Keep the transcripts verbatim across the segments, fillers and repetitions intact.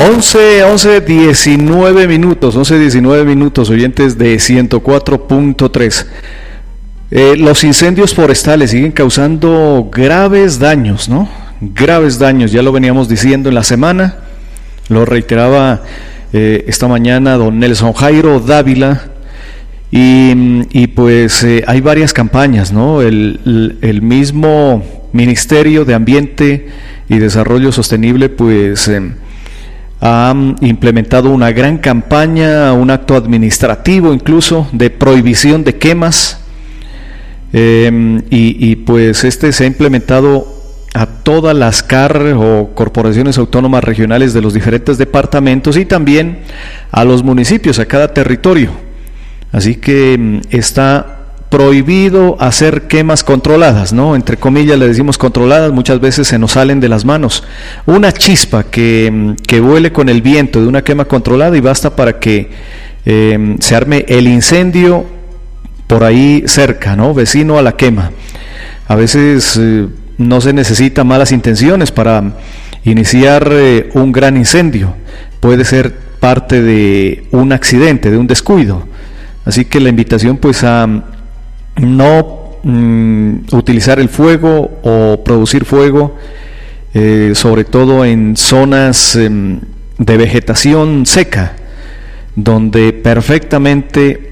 once, once, diecinueve minutos, once, diecinueve minutos, oyentes de ciento cuatro punto tres. Eh, los incendios forestales siguen causando graves daños, ¿no? Graves daños, ya lo veníamos diciendo en la semana, lo reiteraba eh, esta mañana don Nelson Jairo Dávila, y, y pues eh, hay varias campañas, ¿no? El, el, el mismo Ministerio de Ambiente y Desarrollo Sostenible, pues eh, ha implementado una gran campaña, un acto administrativo incluso de prohibición de quemas, eh, y, y pues este se ha implementado a todas las C A R o corporaciones autónomas regionales de los diferentes departamentos y también a los municipios, a cada territorio. Así que está prohibido hacer quemas controladas, ¿no? Entre comillas le decimos controladas, muchas veces se nos salen de las manos. Una chispa que, que vuele con el viento de una quema controlada y basta para que eh, se arme el incendio por ahí cerca, ¿no? Vecino a la quema. A veces eh, no se necesita malas intenciones para iniciar eh, un gran incendio. Puede ser parte de un accidente, de un descuido. Así que la invitación pues a no mm, utilizar el fuego o producir fuego, eh, sobre todo en zonas eh, de vegetación seca, donde perfectamente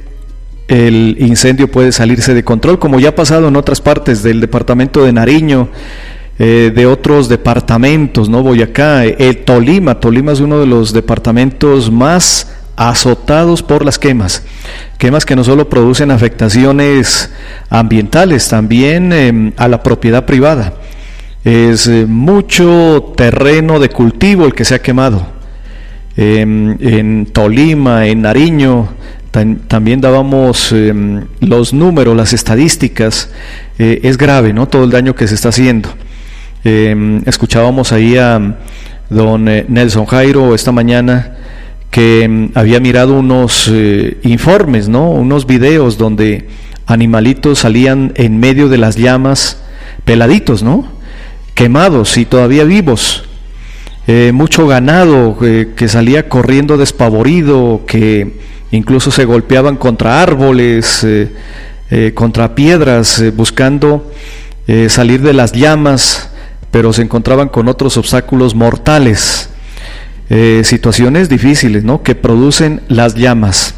el incendio puede salirse de control, como ya ha pasado en otras partes del departamento de Nariño, eh, de otros departamentos, ¿no? Boyacá, eh, Tolima, Tolima es uno de los departamentos más azotados por las quemas, quemas que no solo producen afectaciones ambientales, también eh, a la propiedad privada. Es eh, mucho terreno de cultivo el que se ha quemado. Eh, en Tolima, en Nariño, tam, también dábamos eh, los números, las estadísticas. Eh, es grave, ¿no? Todo el daño que se está haciendo. Eh, escuchábamos ahí a don eh, Nelson Jairo esta mañana, que había mirado unos eh, informes, ¿no? Unos videos donde animalitos salían en medio de las llamas, peladitos, ¿no? Quemados y todavía vivos. Eh, mucho ganado eh, que salía corriendo despavorido, que incluso se golpeaban contra árboles, eh, eh, contra piedras, eh, buscando eh, salir de las llamas, pero se encontraban con otros obstáculos mortales. Eh, situaciones difíciles, ¿no? Que producen las llamas.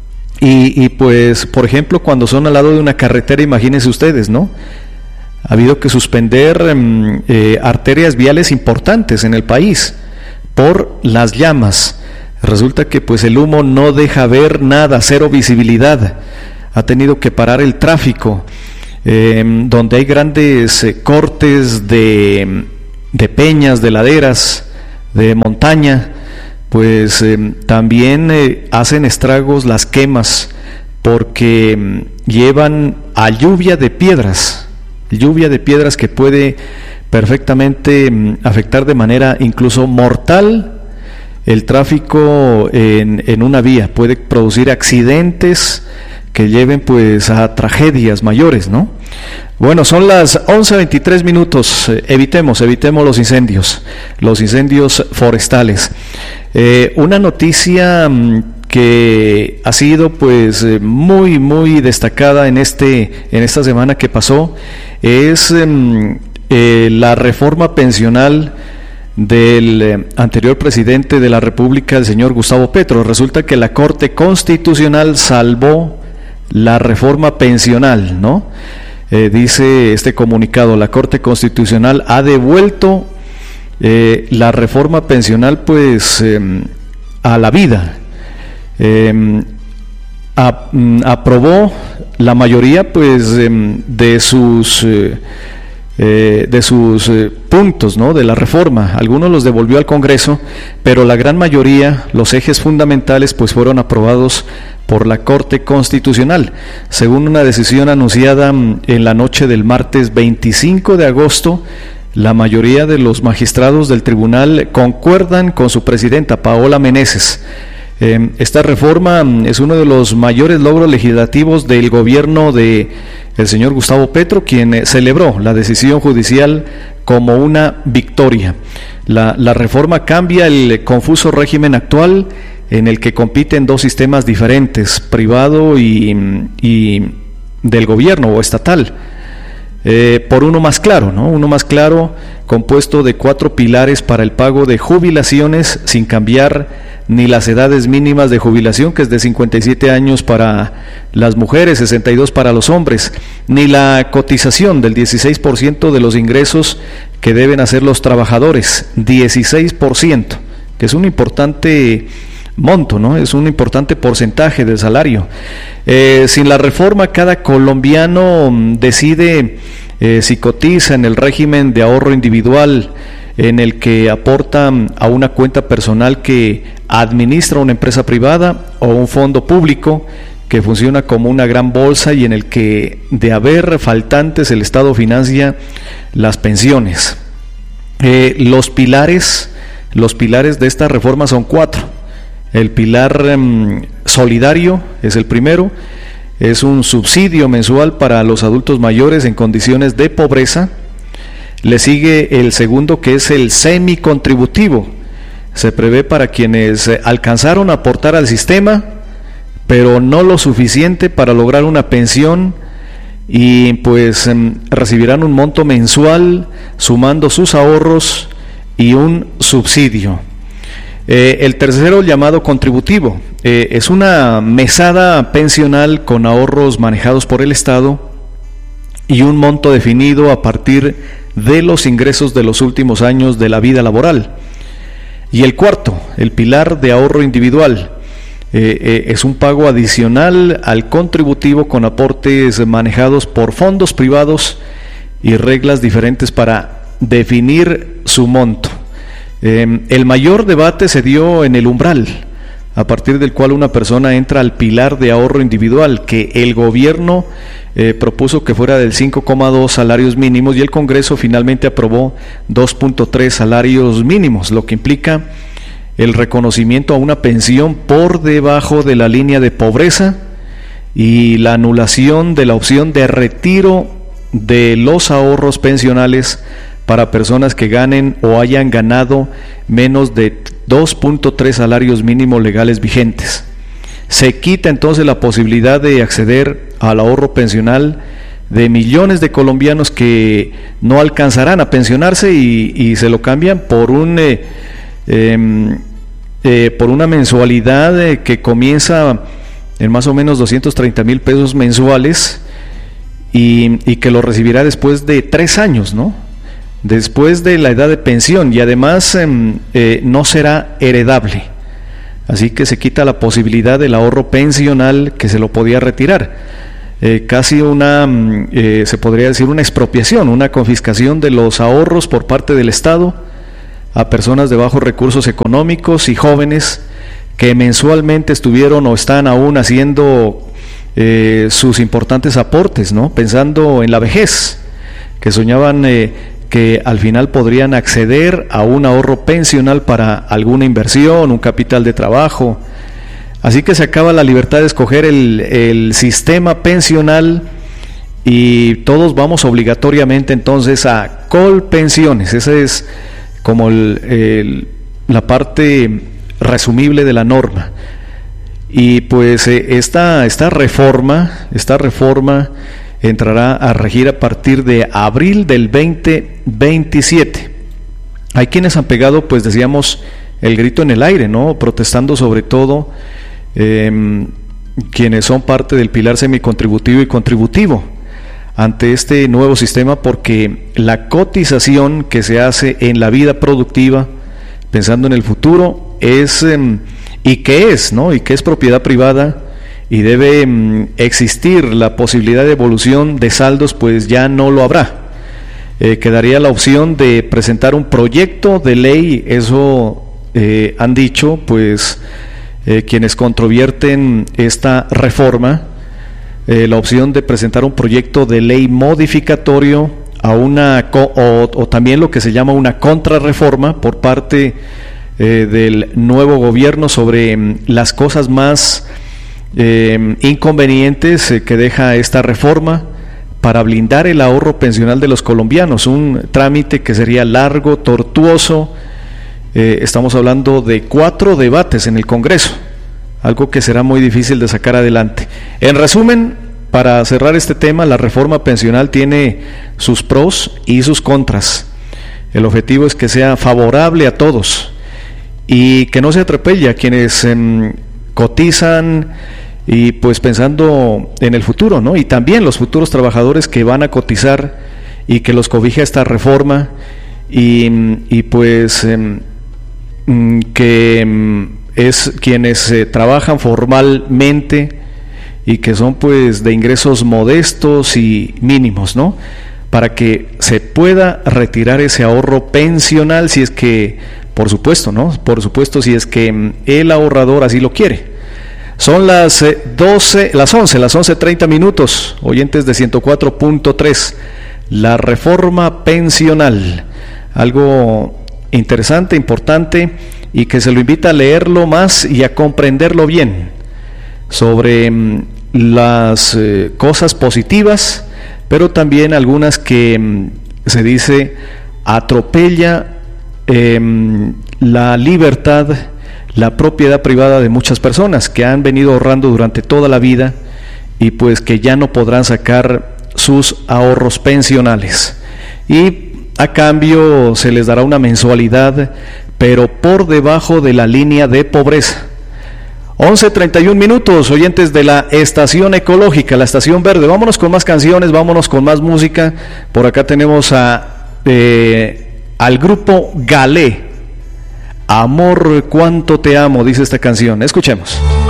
Y, y pues, por ejemplo, cuando son al lado de una carretera, imagínense ustedes, ¿no? Ha habido que suspender eh, eh, arterias viales importantes en el país por las llamas. Resulta que pues el humo no deja ver nada, cero visibilidad. Ha tenido que parar el tráfico, eh, donde hay grandes eh, cortes de, de peñas, de laderas, de montaña, pues eh, también eh, hacen estragos las quemas, porque eh, llevan a lluvia de piedras, lluvia de piedras que puede perfectamente eh, afectar de manera incluso mortal el tráfico en, en una vía, puede producir accidentes que lleven pues a tragedias mayores, ¿no? Bueno, son las once veintitrés minutos, eh, evitemos, evitemos los incendios, los incendios forestales. Eh, una noticia mmm, que ha sido pues eh, muy, muy destacada en, este, en esta semana que pasó, es eh, eh, la reforma pensional del eh, anterior presidente de la República, el señor Gustavo Petro. Resulta que la Corte Constitucional salvó la reforma pensional, ¿no? Eh, dice este comunicado, la Corte Constitucional ha devuelto eh, la reforma pensional pues eh, a la vida. Eh, a, aprobó la mayoría pues eh, de sus eh, eh, de sus eh, puntos, ¿no? De la reforma. Algunos los devolvió al Congreso, pero la gran mayoría, los ejes fundamentales pues fueron aprobados por la Corte Constitucional, según una decisión anunciada en la noche del martes veinticinco de agosto. La mayoría de los magistrados del tribunal concuerdan con su presidenta, Paola Meneses, Eh, esta reforma es uno de los mayores logros legislativos del gobierno de el señor Gustavo Petro, quien eh, celebró la decisión judicial como una victoria. La, la reforma cambia el confuso régimen actual en el que compiten dos sistemas diferentes, privado y, y del gobierno o estatal, eh, por uno más claro, ¿no? Uno más claro, compuesto de cuatro pilares para el pago de jubilaciones sin cambiar ni las edades mínimas de jubilación, que es de cincuenta y siete años para las mujeres, sesenta y dos para los hombres, ni la cotización del dieciséis por ciento de los ingresos que deben hacer los trabajadores, dieciséis por ciento, que es un importante monto, ¿no? Es un importante porcentaje del salario. Eh, sin la reforma, cada colombiano decide eh, si cotiza en el régimen de ahorro individual, en el que aporta a una cuenta personal que administra una empresa privada o un fondo público que funciona como una gran bolsa y en el que, de haber faltantes, el Estado financia las pensiones. Eh, los pilares, los pilares de esta reforma son cuatro. El pilar um, solidario es el primero, es un subsidio mensual para los adultos mayores en condiciones de pobreza. Le sigue el segundo, que es el semicontributivo. Se prevé para quienes alcanzaron a aportar al sistema, pero no lo suficiente para lograr una pensión, y pues recibirán un monto mensual sumando sus ahorros y un subsidio. Eh, el tercero, llamado contributivo, eh, es una mesada pensional con ahorros manejados por el Estado y un monto definido a partir de los ingresos de los últimos años de la vida laboral. Y el cuarto, el pilar de ahorro individual, eh, eh, es un pago adicional al contributivo con aportes manejados por fondos privados y reglas diferentes para definir su monto. Eh, el mayor debate se dio en el umbral, a partir del cual una persona entra al pilar de ahorro individual, que el gobierno eh, propuso que fuera del cinco coma dos salarios mínimos y el Congreso finalmente aprobó dos punto tres salarios mínimos, lo que implica el reconocimiento a una pensión por debajo de la línea de pobreza y la anulación de la opción de retiro de los ahorros pensionales para personas que ganen o hayan ganado menos de dos punto tres salarios mínimos legales vigentes. Se quita entonces la posibilidad de acceder al ahorro pensional de millones de colombianos que no alcanzarán a pensionarse y, y se lo cambian por un eh, eh, eh, por una mensualidad eh, que comienza en más o menos doscientos treinta mil pesos mensuales y, y que lo recibirá después de tres años, ¿no? Después de la edad de pensión, y además eh, eh, no será heredable. Así que se quita la posibilidad del ahorro pensional que se lo podía retirar. Eh, casi una, eh, se podría decir una expropiación, una confiscación de los ahorros por parte del Estado a personas de bajos recursos económicos y jóvenes que mensualmente estuvieron o están aún haciendo eh, sus importantes aportes, ¿no? Pensando en la vejez, que soñaban eh, que al final podrían acceder a un ahorro pensional para alguna inversión, un capital de trabajo. Así que se acaba la libertad de escoger el, el sistema pensional y todos vamos obligatoriamente entonces a colpensiones. Esa es como el, el, la parte resumible de la norma. Y pues esta, esta reforma, esta reforma entrará a regir a partir de abril del veinte veintisiete. Hay quienes han pegado, pues decíamos, el grito en el aire, ¿no? Protestando sobre todo eh, quienes son parte del pilar semicontributivo y contributivo ante este nuevo sistema, porque la cotización que se hace en la vida productiva, pensando en el futuro, es eh, y que es, ¿no? Y que es propiedad privada, y debe mm, existir la posibilidad de evolución de saldos, pues ya no lo habrá. Eh, quedaría la opción de presentar un proyecto de ley, eso eh, han dicho pues eh, quienes controvierten esta reforma, eh, la opción de presentar un proyecto de ley modificatorio a una o, o también lo que se llama una contrarreforma por parte eh, del nuevo gobierno sobre mm, las cosas más eh, inconvenientes eh, que deja esta reforma para blindar el ahorro pensional de los colombianos, un trámite que sería largo, tortuoso. Eh, estamos hablando de cuatro debates en el Congreso, algo que será muy difícil de sacar adelante. En resumen, para cerrar este tema, la reforma pensional tiene sus pros y sus contras. El objetivo es que sea favorable a todos y que no se atropelle a quienes eh, cotizan y pues pensando en el futuro, ¿no? Y también los futuros trabajadores que van a cotizar y que los cobija esta reforma y, y pues eh, que es quienes eh, trabajan formalmente y que son pues de ingresos modestos y mínimos, ¿no? Para que se pueda retirar ese ahorro pensional, si es que, por supuesto, ¿no? Por supuesto, si es que el ahorrador así lo quiere. Son las eh, doce, las once, las once treinta minutos, oyentes de ciento cuatro punto tres, la reforma pensional, algo interesante, importante, y que se lo invita a leerlo más y a comprenderlo bien, sobre mm, las eh, cosas positivas, pero también algunas que mm, se dice atropella eh, la libertad, la propiedad privada de muchas personas que han venido ahorrando durante toda la vida y pues que ya no podrán sacar sus ahorros pensionales, y a cambio se les dará una mensualidad, pero por debajo de la línea de pobreza. once treinta y un minutos, oyentes de la estación ecológica, la estación verde. Vámonos con más canciones, vámonos con más música. Por acá tenemos a eh, al grupo Galé. Amor, cuánto te amo, dice esta canción. Escuchemos.